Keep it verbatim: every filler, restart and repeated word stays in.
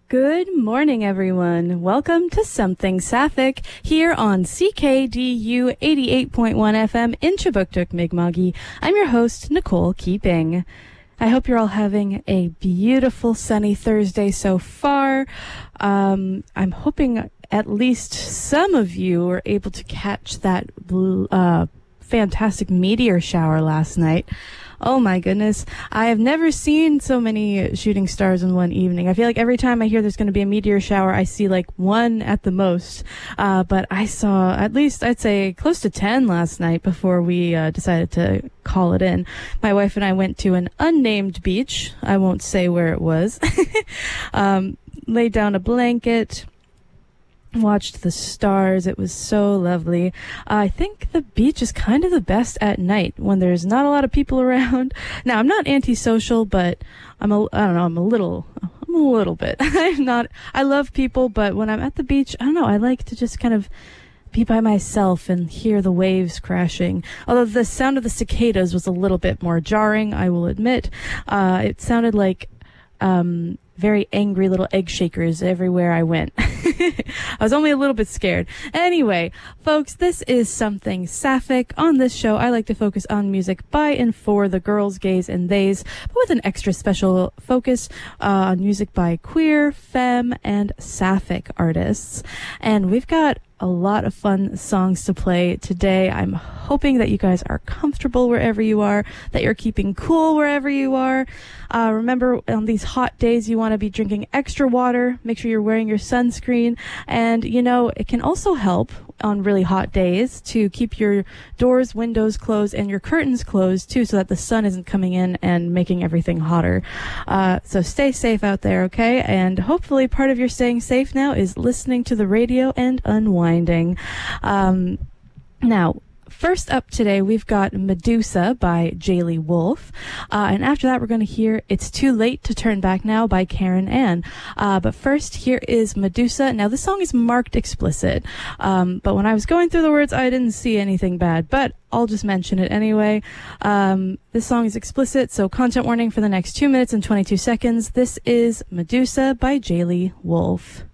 Good morning, everyone. Welcome to Something Sapphic here on C K D U eighty-eight point one F M in Chibuktuk, Mi'kma'ki. I'm your host, Nicole Keeping. I hope you're all having a beautiful sunny Thursday so far. Um, I'm hoping at least some of you were able to catch that uh, fantastic meteor shower last night. Oh my goodness. I have never seen so many shooting stars in one evening. I feel like every time I hear there's going to be a meteor shower, I see like one at the most. Uh, but I saw at least, I'd say, close to ten last night before we uh, decided to call it in. My wife and I went to an unnamed beach. I won't say where it was. um, laid down a blanket, watched the stars. It was so lovely. Uh, I think the beach is kind of the best at night when there's not a lot of people around. Now, I'm not antisocial, but I'm a, I don't know, I'm a little, I'm a little bit. I'm not, I love people, but when I'm at the beach, I don't know, I like to just kind of be by myself and hear the waves crashing. Although the sound of the cicadas was a little bit more jarring, I will admit. Uh, it sounded like, um, very angry little egg shakers everywhere I went. I was only a little bit scared. Anyway, folks, this is Something Sapphic. On this show, I like to focus on music by and for the girls, gays, and theys, but with an extra special focus uh, on music by queer, femme, and sapphic artists. And we've got a lot of fun songs to play today. I'm hoping that you guys are comfortable wherever you are, that you're keeping cool wherever you are. Uh, remember, on these hot days, you want to be drinking extra water. Make sure you're wearing your sunscreen. And, you know, it can also help on really hot days to keep your doors, windows closed, and your curtains closed, too, so that the sun isn't coming in and making everything hotter. Uh, so stay safe out there, okay? And hopefully part of your staying safe now is listening to the radio and unwinding. Um, now, first up today, we've got Medusa by Jaylee Wolf. Uh, and after that, we're going to hear It's Too Late to Turn Back Now by Karen Ann. Uh, but first, here is Medusa. Now, this song is marked explicit. Um, but when I was going through the words, I didn't see anything bad. But I'll just mention it anyway. Um, this song is explicit, so content warning for the next two minutes and twenty-two seconds. This is Medusa by Jaylee Wolf.